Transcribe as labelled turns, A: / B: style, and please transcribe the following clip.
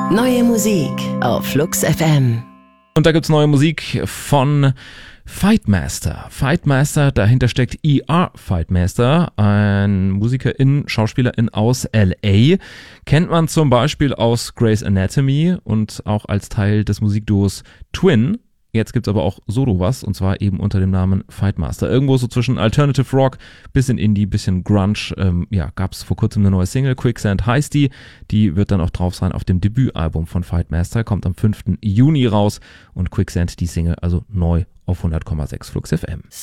A: Neue Musik auf Flux FM.
B: Und da gibt's neue Musik von Fightmaster. Fightmaster, dahinter steckt E.R. Fightmaster, ein Musikerin, Schauspielerin aus L.A. Kennt man zum Beispiel aus Grey's Anatomy und auch als Teil des Musikduos Twin. Jetzt gibt's aber auch solo was, und zwar eben unter dem Namen Fightmaster. Irgendwo so zwischen Alternative Rock, bisschen Indie, bisschen Grunge. Gab's vor kurzem eine neue Single, Quicksand heißt die. Die wird dann auch drauf sein auf dem Debütalbum von Fightmaster, kommt am 5. Juni raus. Und Quicksand, die Single, also neu auf 100,6 Flux FM.